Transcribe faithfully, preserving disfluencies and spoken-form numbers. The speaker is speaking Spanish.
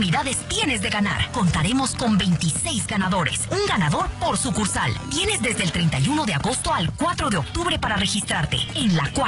oportunidades tienes de ganar. Contaremos con veintiséis ganadores, un ganador por sucursal. Tienes desde el treinta y uno de agosto al cuatro de octubre para registrarte, en la cual